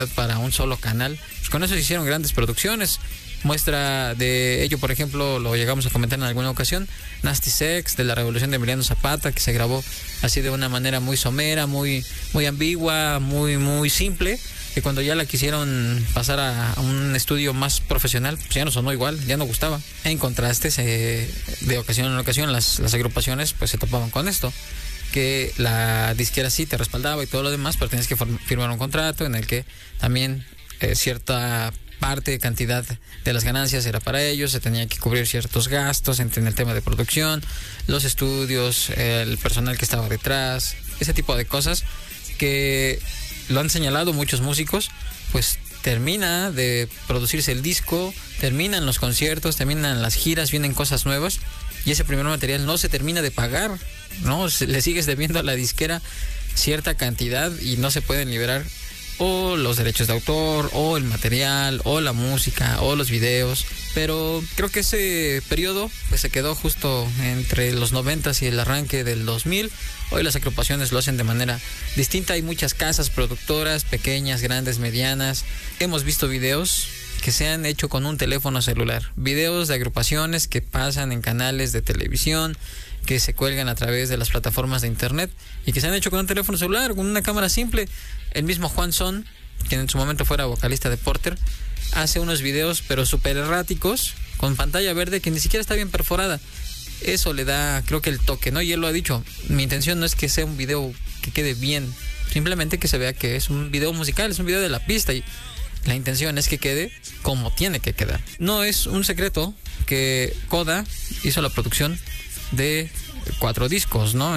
para un solo canal. Pues con eso se hicieron grandes producciones. Muestra de ello, por ejemplo, lo llegamos a comentar en alguna ocasión, Nasty Sex, de la Revolución de Emiliano Zapata, que se grabó así de una manera muy somera, muy ambigua, muy simple, que cuando ya la quisieron pasar a un estudio más profesional, pues ya no sonó igual, ya no gustaba. En contraste, de ocasión en ocasión las agrupaciones pues se topaban con esto, que la disquera sí te respaldaba y todo lo demás, pero tenías que firmar un contrato en el que también cierta parte, cantidad de las ganancias era para ellos, se tenía que cubrir ciertos gastos en el tema de producción, los estudios, el personal que estaba detrás, ese tipo de cosas que lo han señalado muchos músicos. Pues termina de producirse el disco, terminan los conciertos, terminan las giras, vienen cosas nuevas y ese primer material no se termina de pagar, ¿no? Le sigues debiendo a la disquera cierta cantidad y no se pueden liberar o los derechos de autor, o el material, o la música, o los videos. Pero creo que ese periodo pues se quedó justo entre los 90s y el arranque del 2000. Hoy las agrupaciones lo hacen de manera distinta. Hay muchas casas productoras, pequeñas, grandes, medianas. Hemos visto videos que se han hecho con un teléfono celular. Videos de agrupaciones que pasan en canales de televisión, que se cuelgan a través de las plataformas de internet y que se han hecho con un teléfono celular, con una cámara simple. El mismo Juan Son, quien en su momento fuera vocalista de Porter, hace unos videos pero súper erráticos, con pantalla verde que ni siquiera está bien perforada. Eso le da, creo que el toque, ¿no? Y él lo ha dicho, mi intención no es que sea un video que quede bien, simplemente que se vea que es un video musical, es un video de la pista y la intención es que quede como tiene que quedar. No es un secreto que Koda hizo la producción de 4 discos, ¿no?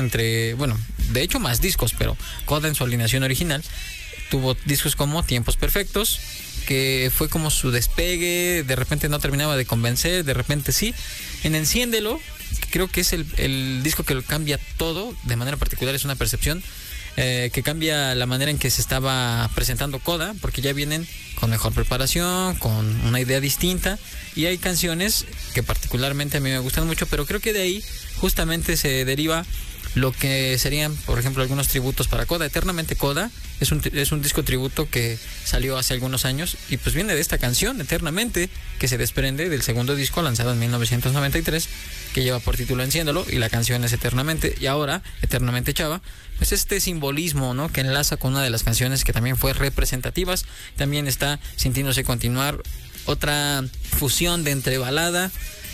De hecho más discos, pero Koda en su alineación original tuvo discos como Tiempos Perfectos, que fue como su despegue, de repente no terminaba de convencer, de repente sí. En Enciéndelo, que creo que es el disco que lo cambia todo, de manera particular es una percepción, que cambia la manera en que se estaba presentando Koda, porque ya vienen con mejor preparación, con una idea distinta, y hay canciones que particularmente a mí me gustan mucho, pero creo que de ahí justamente se deriva lo que serían, por ejemplo, algunos tributos para Koda. Eternamente Koda es un disco tributo que salió hace algunos años y pues viene de esta canción, Eternamente, que se desprende del segundo disco lanzado en 1993, que lleva por título Enciéndelo, y la canción es Eternamente, y ahora Eternamente Chava. Pues este simbolismo, ¿no?, que enlaza con una de las canciones que también fue representativas. También está Sintiéndose Continuar, otra fusión de entre balada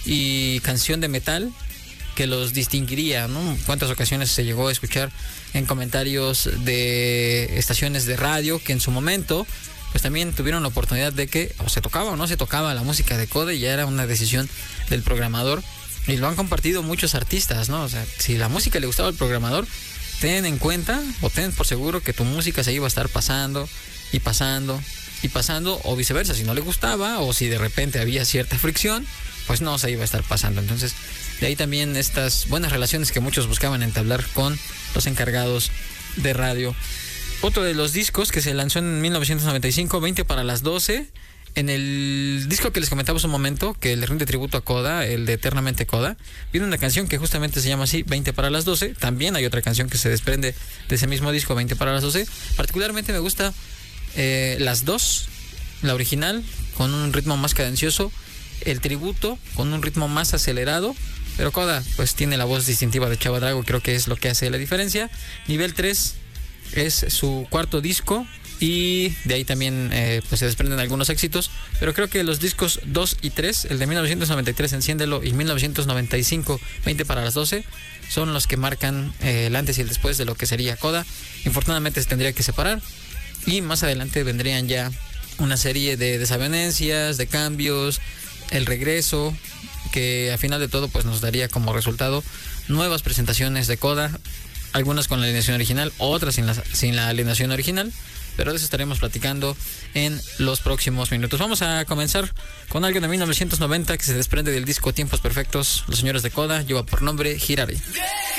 y canción de metal que los distinguiría, ¿no? ¿Cuántas ocasiones se llegó a escuchar en comentarios de estaciones de radio que en su momento pues también tuvieron la oportunidad de que o se tocaba o no se tocaba la música de Koda y ya era una decisión del programador, y lo han compartido muchos artistas, ¿no? O sea, si la música le gustaba al programador, ten en cuenta o ten por seguro que tu música se iba a estar pasando y pasando y pasando, o viceversa, si no le gustaba o si de repente había cierta fricción, pues no se iba a estar pasando. Entonces, de ahí también estas buenas relaciones que muchos buscaban entablar con los encargados de radio. Otro de los discos que se lanzó en 1995, 20 para las 12, en el disco que les comentaba hace un momento, que le rinde tributo a Koda, el de Eternamente Koda, viene una canción que justamente se llama así, 20 para las 12. También hay otra canción que se desprende de ese mismo disco, 20 para las 12. Particularmente me gusta las dos, la original con un ritmo más cadencioso, el tributo con un ritmo más acelerado, pero Koda pues tiene la voz distintiva de Chava Drago, creo que es lo que hace la diferencia. Nivel 3 es su cuarto disco y de ahí también pues se desprenden algunos éxitos, pero creo que los discos 2 y 3, el de 1993 Enciéndelo y 1995 20 para las 12, son los que marcan el antes y el después de lo que sería Koda. Infortunadamente se tendría que separar y más adelante vendrían ya una serie de desavenencias, de cambios, el regreso, que a final de todo pues nos daría como resultado nuevas presentaciones de Koda, algunas con la alineación original, otras sin la alineación original, pero de eso estaremos platicando en los próximos minutos. Vamos a comenzar con algo de 1990 que se desprende del disco Tiempos Perfectos. Los señores de Koda, lleva por nombre Hirari.